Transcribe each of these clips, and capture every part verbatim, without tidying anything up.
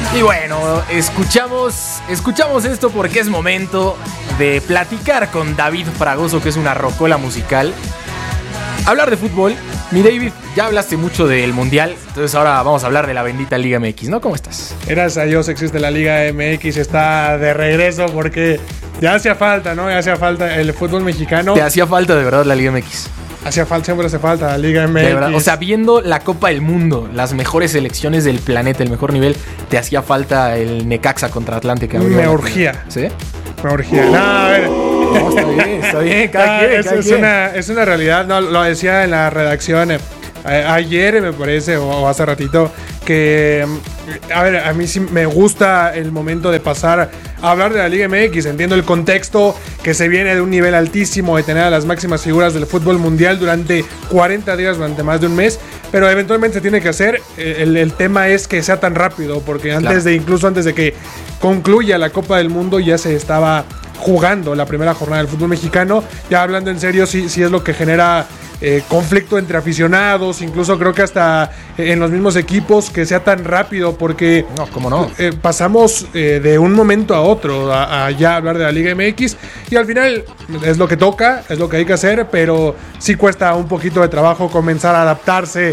Y bueno, escuchamos, escuchamos esto porque es momento de platicar con David Fragoso, que es una rocola musical. Hablar de fútbol. Mi David, ya hablaste mucho del Mundial, entonces ahora vamos a hablar de la bendita Liga M X, ¿no? ¿Cómo estás? Gracias a Dios existe la Liga M X, está de regreso porque ya hacía falta, ¿no? Ya hacía falta el fútbol mexicano. ¿Te hacía falta de verdad la Liga M X? Hacía falta, siempre hace falta la Liga M X. De verdad, o sea, viendo la Copa del Mundo, las mejores selecciones del planeta, el mejor nivel, ¿te hacía falta el Necaxa contra Atlante? Me urgía. ¿Sí? Me urgía. No, a ver... No, está bien, está bien, cada ah, quien, es, cada es, quien. Una, es una realidad, no, lo decía en la redacción eh, ayer, me parece, o, o hace ratito, que, a ver, a mí sí me gusta el momento de pasar a hablar de la Liga M X. Entiendo el contexto, que se viene de un nivel altísimo, de tener a las máximas figuras del fútbol mundial durante cuarenta días, durante más de un mes, pero eventualmente se tiene que hacer. El, el tema es que sea tan rápido, porque antes Claro. de, incluso antes de que concluya la Copa del Mundo, ya se estaba jugando la primera jornada del fútbol mexicano. Ya hablando en serio, sí, sí es lo que genera eh, conflicto entre aficionados, incluso creo que hasta eh, en los mismos equipos, que sea tan rápido, porque No, ¿cómo no? eh, pasamos eh, de un momento a otro a, a ya hablar de la Liga M X, y al final es lo que toca, es lo que hay que hacer, pero sí cuesta un poquito de trabajo comenzar a adaptarse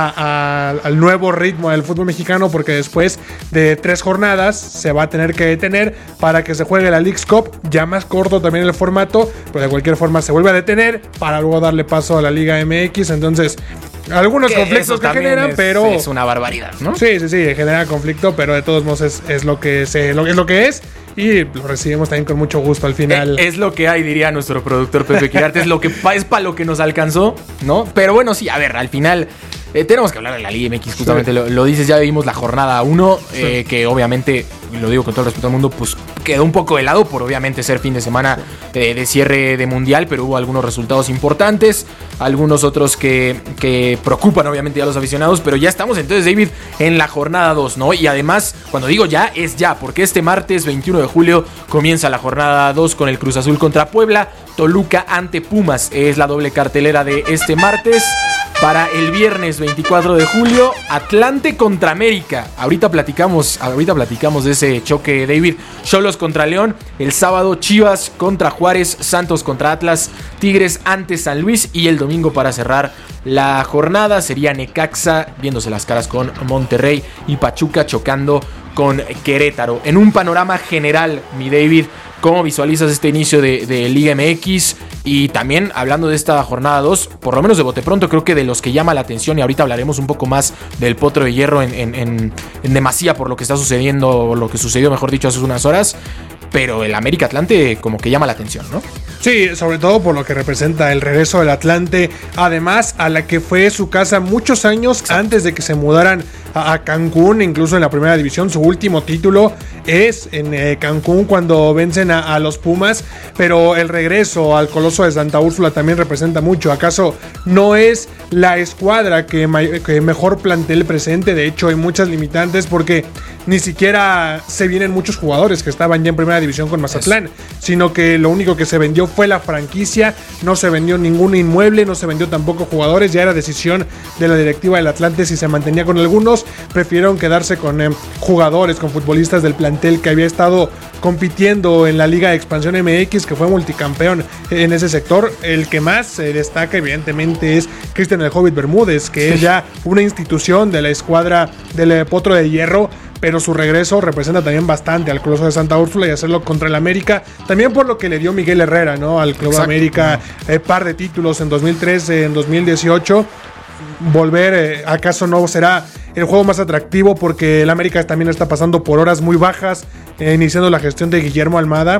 a, a, al nuevo ritmo del fútbol mexicano, porque después de tres jornadas se va a tener que detener para que se juegue la Leagues Cup, ya más corto también el formato, pero de cualquier forma se vuelve a detener para luego darle paso a la Liga M X. Entonces, algunos Que conflictos eso que también generan, es, pero es una barbaridad, ¿no? sí, sí, sí, genera conflicto, pero de todos modos es, es lo que se, lo, es lo que es, y lo recibimos también con mucho gusto al final. Eh, Es lo que hay, diría nuestro productor Pepe Quirarte, es lo que pa- es para lo que nos alcanzó, ¿no? Pero bueno, sí, a ver, al final eh, tenemos que hablar de la Liga M X, justamente Sí. lo, lo dices, ya vimos la jornada uno, eh, que obviamente, lo digo con todo el respeto al mundo, pues quedó un poco de lado por obviamente ser fin de semana eh, de cierre de mundial, pero hubo algunos resultados importantes, algunos otros que, que preocupan obviamente a los aficionados, pero ya estamos entonces, David, en la jornada dos, ¿no? Y además, cuando digo ya, es ya, porque este martes veintiuno de julio comienza la jornada dos con el Cruz Azul contra Puebla, Toluca ante Pumas, es la doble cartelera de este martes. Para el viernes veinticuatro de julio, Atlante contra América. Ahorita platicamos, ahorita platicamos de ese choque, David. Cholos contra León. El sábado, Chivas contra Juárez, Santos contra Atlas, Tigres ante San Luis. Y el domingo, para cerrar la jornada, sería Necaxa viéndose las caras con Monterrey y Pachuca chocando con Querétaro. En un panorama general, mi David, ¿cómo visualizas este inicio de, de Liga M X? Y también hablando de esta jornada dos, por lo menos de bote pronto, creo que de los que llama la atención, y ahorita hablaremos un poco más del Potro de Hierro en, en, en, en demasía por lo que está sucediendo, o lo que sucedió, mejor dicho, hace unas horas. Pero el América Atlante como que llama la atención, ¿no? Sí, sobre todo por lo que representa el regreso del Atlante, además a la que fue su casa muchos años Exacto. antes de que se mudaran a, a Cancún, incluso en la primera división. Su último título es en eh, Cancún, cuando vencen a, a los Pumas, pero el regreso al Coloso de Santa Úrsula también representa mucho. ¿Acaso no es la escuadra que, may- que mejor plantel presente? De hecho, hay muchas limitantes porque ni siquiera se vienen muchos jugadores que estaban ya en primera división con Mazatlán, Eso. sino que lo único que se vendió fue la franquicia, no se vendió ningún inmueble, no se vendió tampoco jugadores. Ya era decisión de la directiva del Atlante si se mantenía con algunos. Prefirieron quedarse con eh, jugadores, con futbolistas del plantel que había estado compitiendo en la Liga de Expansión M X, que fue multicampeón en ese sector. El que más se destaca evidentemente es Cristian el Hobbit Bermúdez, que sí. es ya una institución de la escuadra del Potro de Hierro, pero su regreso representa también bastante al Coloso de Santa Úrsula, y hacerlo contra el América, también por lo que le dio Miguel Herrera, ¿no? Al Club Exacto. América, eh, par de títulos en dos mil trece, en dos mil dieciocho. Volver, eh, ¿acaso no será el juego más atractivo? Porque el América también está pasando por horas muy bajas, eh, iniciando la gestión de Guillermo Almada.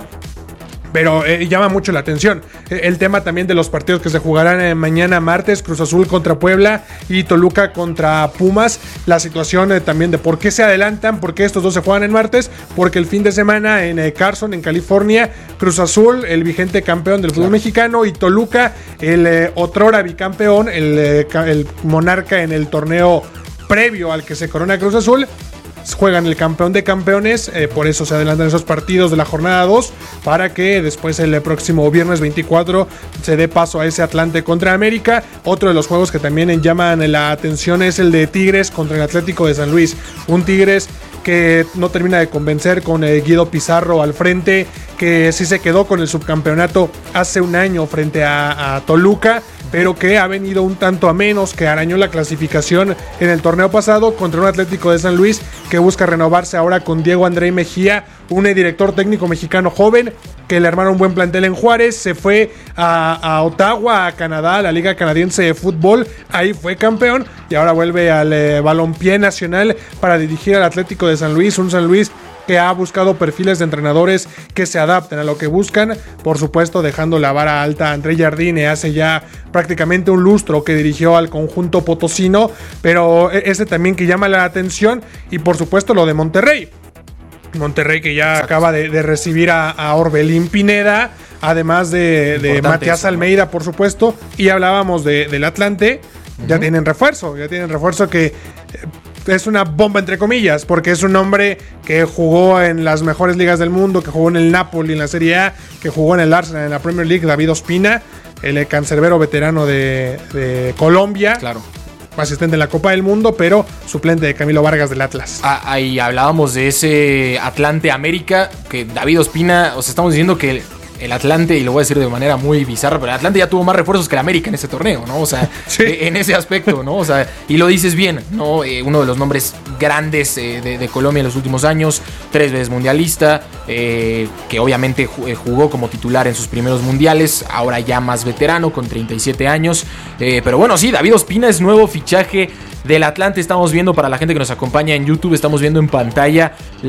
Pero eh, llama mucho la atención eh, el tema también de los partidos que se jugarán eh, mañana martes: Cruz Azul contra Puebla y Toluca contra Pumas. La situación eh, también de por qué se adelantan, por qué estos dos se juegan en martes, porque el fin de semana en eh, Carson, en California, Cruz Azul, el vigente campeón del fútbol claro. mexicano, y Toluca, el eh, otrora bicampeón, el, eh, el monarca en el torneo previo al que se corona Cruz Azul, juegan el campeón de campeones. Eh, por eso se adelantan esos partidos de la jornada dos, para que después el próximo viernes veinticuatro se dé paso a ese Atlante contra América. Otro de los juegos que también llaman la atención es el de Tigres contra el Atlético de San Luis, un Tigres que no termina de convencer con eh, Guido Pizarro al frente, que sí se quedó con el subcampeonato hace un año frente a, a Toluca, pero que ha venido un tanto a menos, que arañó la clasificación en el torneo pasado contra un Atlético de San Luis que busca renovarse ahora con Diego André Mejía, un director técnico mexicano joven que le armaron un buen plantel en Juárez, se fue a, a Ottawa, a Canadá, a la Liga Canadiense de Fútbol, ahí fue campeón y ahora vuelve al eh, balompié nacional para dirigir al Atlético de San Luis, un San Luis que ha buscado perfiles de entrenadores que se adapten a lo que buscan, por supuesto dejando la vara alta a André Jardine hace ya prácticamente un lustro que dirigió al conjunto potosino, pero ese también que llama la atención y por supuesto lo de Monterrey. Monterrey que ya Exacto. acaba de, de recibir a, a Orbelín Pineda, además de, de Matías eso, Almeida, ¿no? Por supuesto, y hablábamos de, del Atlante, uh-huh. ya tienen refuerzo, ya tienen refuerzo que... Eh, es una bomba entre comillas, porque es un hombre que jugó en las mejores ligas del mundo, que jugó en el Napoli en la Serie A, que jugó en el Arsenal en la Premier League, David Ospina, el cancerbero veterano de, de Colombia. Claro. Asistente en la Copa del Mundo, pero suplente de Camilo Vargas del Atlas. Ah, ahí hablábamos de ese Atlante América, que David Ospina, o sea, estamos diciendo que el Atlante, y lo voy a decir de manera muy bizarra, pero el Atlante ya tuvo más refuerzos que el América en ese torneo, ¿no? O sea, sí. en ese aspecto, ¿no? O sea, y lo dices bien, ¿no? Eh, uno de los nombres grandes eh, de, de Colombia en los últimos años, tres veces mundialista, eh, que obviamente jugó como titular en sus primeros mundiales, ahora ya más veterano, con treinta y siete años. Eh, pero bueno, sí, David Ospina es nuevo fichaje del Atlante. Estamos viendo, para la gente que nos acompaña en YouTube, estamos viendo en pantalla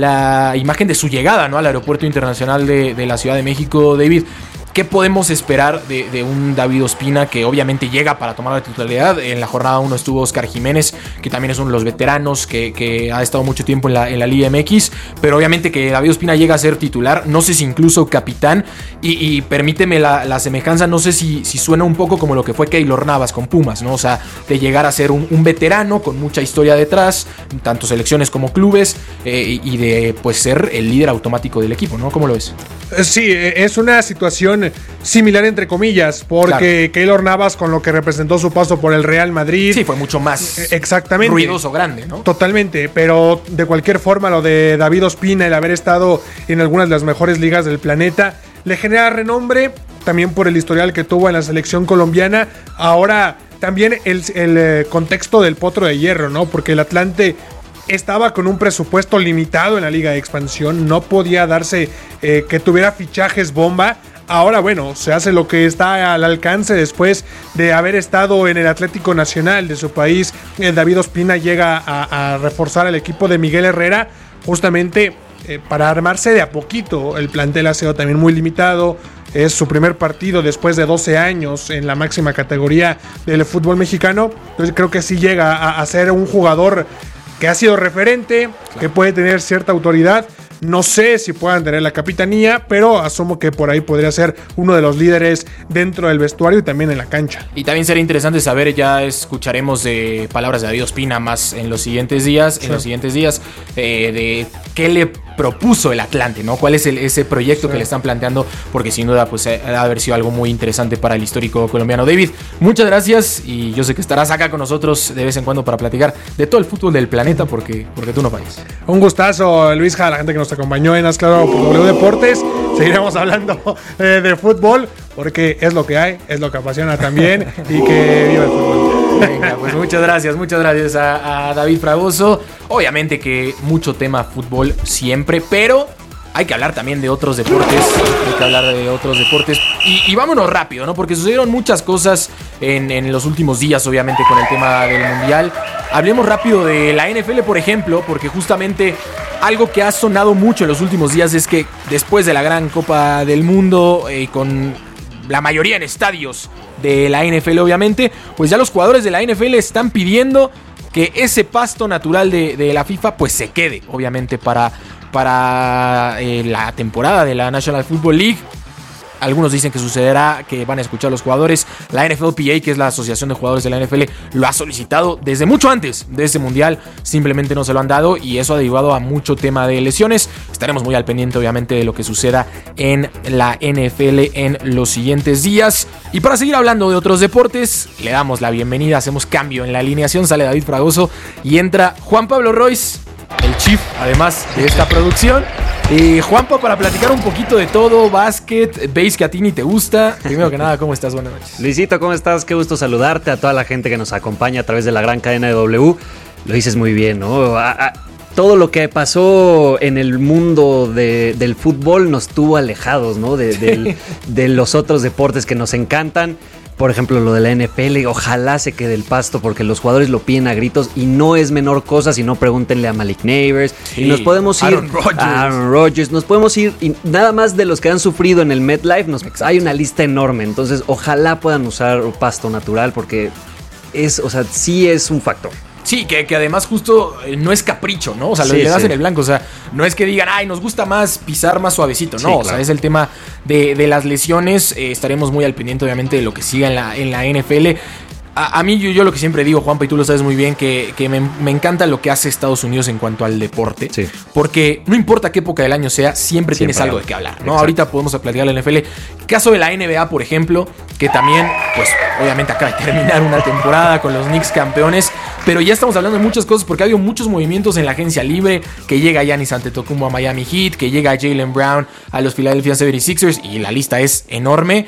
la imagen de su llegada, ¿no?, al Aeropuerto Internacional de, de la Ciudad de México. David, ¿qué podemos esperar de, de un David Ospina que obviamente llega para tomar la titularidad? En la jornada uno estuvo Oscar Jiménez, que también es uno de los veteranos que, que ha estado mucho tiempo en la, en la Liga M X, pero obviamente que David Ospina llega a ser titular, no sé si incluso capitán, y, y permíteme la, la semejanza, no sé si, si suena un poco como lo que fue Keylor Navas con Pumas, ¿no? O sea, de llegar a ser un, un veterano con mucha historia detrás, tanto selecciones como clubes, eh, y de pues ser el líder automático del equipo, ¿no? ¿Cómo lo ves? Sí, es una situación similar entre comillas, porque claro. Keylor Navas, con lo que representó su paso por el Real Madrid, sí, fue mucho más exactamente ruidoso, grande, ¿no? Totalmente, pero de cualquier forma lo de David Ospina, el haber estado en algunas de las mejores ligas del planeta, le genera renombre, también por el historial que tuvo en la selección colombiana. Ahora también el, el contexto del Potro de Hierro, ¿no? Porque el Atlante estaba con un presupuesto limitado en la Liga de Expansión, no podía darse eh, que tuviera fichajes bomba. Ahora, bueno, se hace lo que está al alcance después de haber estado en el Atlético Nacional de su país. El David Ospina llega a, a reforzar el equipo de Miguel Herrera, justamente eh, para armarse de a poquito. El plantel ha sido también muy limitado. Es su primer partido después de doce años en la máxima categoría del fútbol mexicano. Entonces creo que sí llega a, a ser un jugador que ha sido referente, claro, que puede tener cierta autoridad. No sé si puedan tener la capitanía, pero asumo que por ahí podría ser uno de los líderes dentro del vestuario y también en la cancha. Y también sería interesante saber, ya escucharemos de palabras de David Ospina más en los siguientes días, sí. en los siguientes días, eh, de qué le propuso el Atlante, ¿no? ¿Cuál es el, ese proyecto sí. que le están planteando? Porque sin duda, pues, ha de haber sido algo muy interesante para el histórico colombiano. David, muchas gracias, y yo sé que estarás acá con nosotros de vez en cuando para platicar de todo el fútbol del planeta, porque, porque tú no fallas. Un gustazo, Luis, a la gente que nos acompañó en Haz Claro por W Deportes. Seguiremos hablando eh, de fútbol, porque es lo que hay, es lo que apasiona también, y que viva el fútbol. Venga, pues muchas gracias, muchas gracias a, a David Fragoso. Obviamente que mucho tema fútbol siempre, pero hay que hablar también de otros deportes. Hay que hablar de otros deportes. Y, y vámonos rápido, ¿no? Porque sucedieron muchas cosas en, en los últimos días, obviamente, con el tema del Mundial. Hablemos rápido de la N F L, por ejemplo, porque justamente algo que ha sonado mucho en los últimos días es que después de la gran Copa del Mundo, eh, con la mayoría en estadios de la N F L, obviamente, pues ya los jugadores de la N F L están pidiendo que ese pasto natural de, de la FIFA pues se quede, obviamente, para, para eh, la temporada de la National Football League. Algunos dicen que sucederá, que van a escuchar a los jugadores. La N F L P A, que es la asociación de jugadores de la N F L, lo ha solicitado desde mucho antes de este mundial. Simplemente no se lo han dado, y eso ha derivado a mucho tema de lesiones. Estaremos muy al pendiente, obviamente, de lo que suceda en la N F L en los siguientes días. Y para seguir hablando de otros deportes, le damos la bienvenida, hacemos cambio en la alineación. Sale David Fragoso y entra Juan Pablo Royce. el chief, además de esta producción. Eh, Juanpa, para platicar un poquito de todo, básquet, base que a ti ni te gusta. Primero que nada, ¿cómo estás? Buenas noches. Luisito, ¿cómo estás? Qué gusto saludarte, a toda la gente que nos acompaña a través de la gran cadena de W. Lo dices muy bien, ¿no? A, a, todo lo que pasó en el mundo de, del fútbol nos tuvo alejados, ¿no? De, de, de los otros deportes que nos encantan. Por ejemplo, lo de la N F L, ojalá se quede el pasto porque los jugadores lo piden a gritos y no es menor cosa, si no pregúntenle a Malik Neighbors. Sí, y nos podemos ir Aaron Rodgers. a Aaron Rodgers, nos podemos ir, y nada más de los que han sufrido en el MetLife, nos, hay una lista enorme. Entonces, ojalá puedan usar pasto natural porque es, o sea, sí es un factor. Sí, que, que además justo eh, no es capricho, ¿no? O sea, lo sí, le das sí. en el blanco. O sea, no es que digan, ay, nos gusta más pisar más suavecito. No, Sí, o claro. sea, es el tema de, de las lesiones. Eh, estaremos muy al pendiente, obviamente, de lo que siga en la, en la N F L. A, a mí, yo, yo lo que siempre digo, Juanpa, y tú lo sabes muy bien, que, que me, me encanta lo que hace Estados Unidos en cuanto al deporte. Sí. Porque no importa qué época del año sea, siempre, Siempre tienes algo hay. de qué hablar, ¿no? Exacto. Ahorita podemos platicar de la N F L. Caso de la N B A, por ejemplo, que también, pues, obviamente acaba de terminar una temporada con los Knicks campeones. Pero ya estamos hablando de muchas cosas porque ha habido muchos movimientos en la agencia libre, que llega Giannis Antetokounmpo a Miami Heat, que llega Jaylen Brown a los Philadelphia setenta y seis ers, y la lista es enorme.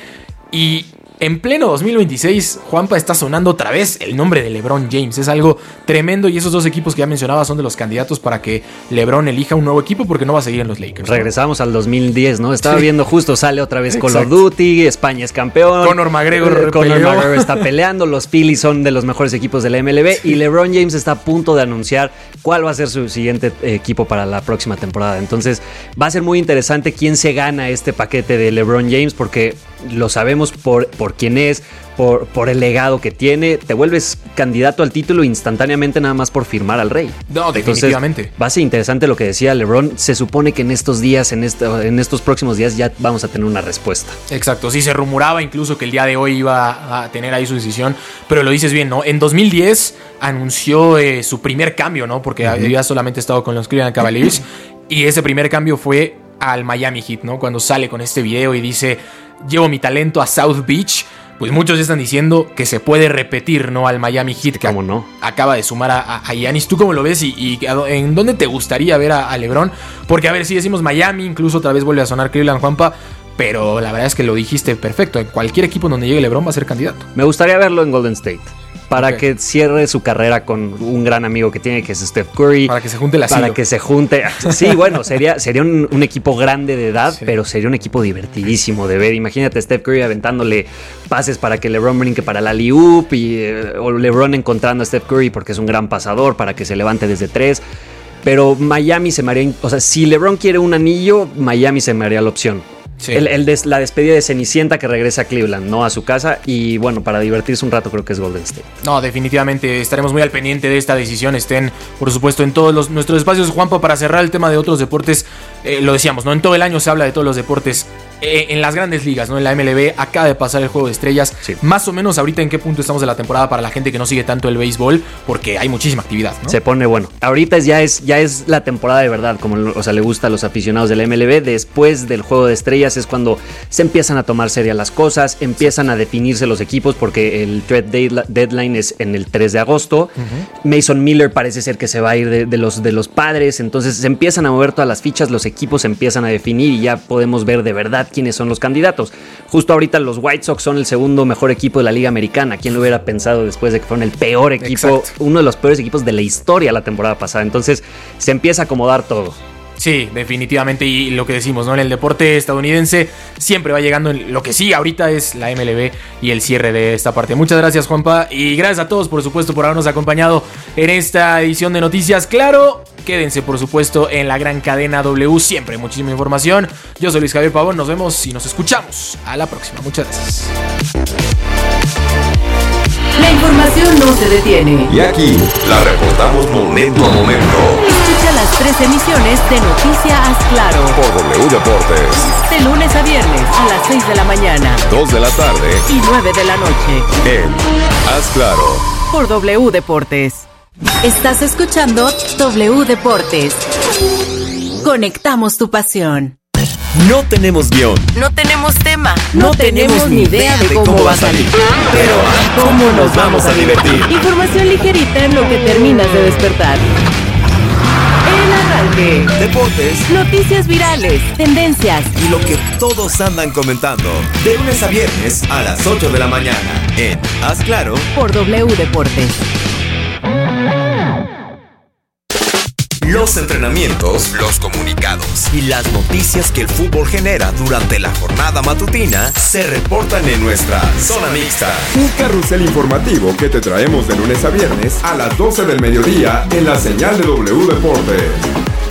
Y en pleno dos mil veintiséis, Juanpa, está sonando otra vez el nombre de LeBron James. Es algo tremendo y esos dos equipos que ya mencionaba son de los candidatos para que LeBron elija un nuevo equipo porque no va a seguir en los Lakers, ¿no? Regresamos al dos mil diez, ¿no? Estaba Sí. viendo justo, sale otra vez Call of Exacto. Duty, España es campeón. Conor McGregor eh, Conor peleó. McGregor está peleando, los Phillies son de los mejores equipos de la M L B Sí. y LeBron James está a punto de anunciar cuál va a ser su siguiente eh, equipo para la próxima temporada. Entonces va a ser muy interesante quién se gana este paquete de LeBron James porque lo sabemos por, por quién es, por, por el legado que tiene. Te vuelves candidato al título instantáneamente nada más por firmar al rey. No, Entonces, definitivamente. va a ser interesante lo que decía LeBron. Se supone que en estos días, en, esto, en estos próximos días ya vamos a tener una respuesta. Exacto, sí, se rumoraba incluso que el día de hoy iba a tener ahí su decisión, pero lo dices bien, ¿no? En dos mil diez anunció eh, su primer cambio, ¿no? Porque uh-huh. había solamente estado con los Cleveland Cavaliers y ese primer cambio fue al Miami Heat, ¿no? Cuando sale con este video y dice, llevo mi talento a South Beach, pues muchos están diciendo que se puede repetir, ¿no? Al Miami Heat, que ¿Cómo no? acaba de sumar a, a Giannis. ¿Tú cómo lo ves y, y en dónde te gustaría ver a, a LeBron? Porque a ver, si decimos Miami, incluso otra vez vuelve a sonar Cleveland, Juanpa, pero la verdad es que lo dijiste perfecto. En cualquier equipo donde llegue LeBron va a ser candidato. Me gustaría verlo en Golden State. Para Okay. que cierre su carrera con un gran amigo que tiene, que es Steph Curry. Para que se junte el asilo. Para que se junte. Sí, bueno, sería, sería un, un equipo grande de edad, Sí. pero sería un equipo divertidísimo de ver. Imagínate a Steph Curry aventándole pases para que LeBron brinque para la alley-oop y eh, o LeBron encontrando a Steph Curry porque es un gran pasador para que se levante desde tres. Pero Miami se me haría... O sea, si LeBron quiere un anillo, Miami se me haría la opción. Sí. El, el des, la despedida de Cenicienta que regresa a Cleveland, no a su casa. Y bueno, para divertirse un rato creo que es Golden State. No, definitivamente estaremos muy al pendiente de esta decisión. Estén, por supuesto, en todos los, nuestros espacios. Juanpa, para cerrar el tema de otros deportes, eh, lo decíamos, ¿no? En todo el año se habla de todos los deportes. Eh, en las grandes ligas, ¿no? En la M L B acaba de pasar el Juego de Estrellas. Sí. Más o menos ahorita en qué punto estamos de la temporada para la gente que no sigue tanto el béisbol, porque hay muchísima actividad, ¿no? Se pone bueno. Ahorita ya es, ya es la temporada de verdad, como o sea, le gusta a los aficionados de la M L B. Después del Juego de Estrellas es cuando se empiezan a tomar serias las cosas, empiezan a definirse los equipos porque el trade deadline es en el tres de agosto. Uh-huh. Mason Miller parece ser que se va a ir de, de, los, de los Padres, entonces se empiezan a mover todas las fichas, los equipos se empiezan a definir y ya podemos ver de verdad quiénes son los candidatos. Justo ahorita los White Sox son el segundo mejor equipo de la Liga Americana. ¿Quién lo hubiera pensado después de que fueron el peor equipo, Exacto. uno de los peores equipos de la historia la temporada pasada? Entonces se empieza a acomodar todo. Sí, definitivamente, y lo que decimos, ¿no? En el deporte estadounidense siempre va llegando en lo que sí ahorita es la M L B y el cierre de esta parte. Muchas gracias, Juanpa, y gracias a todos, por supuesto, por habernos acompañado en esta edición de Noticias Claro. Quédense, por supuesto, en la gran cadena W, siempre muchísima información. Yo soy Luis Javier Pavón, nos vemos y nos escuchamos a la próxima. Muchas gracias. La información no se detiene. Y aquí la reportamos momento a momento. Escucha las tres emisiones de Noticias Claro. Por W Deportes. De lunes a viernes a las seis de la mañana. dos de la tarde. Y nueve de la noche. En Haz Claro. Por W Deportes. Estás escuchando W Deportes. Conectamos tu pasión. No tenemos guión. No tenemos tema. No, no tenemos ni idea de cómo va a salir. Pero ¿cómo nos vamos a divertir? Información ligerita en lo que terminas de despertar. Porque deportes, noticias virales, tendencias y lo que todos andan comentando. De lunes a viernes a las ocho de la mañana en Haz Claro por W Deportes. Los entrenamientos, los comunicados y las noticias que el fútbol genera durante la jornada matutina se reportan en nuestra Zona Mixta. Un carrusel informativo que te traemos de lunes a viernes a las doce del mediodía en la señal de W Deportes.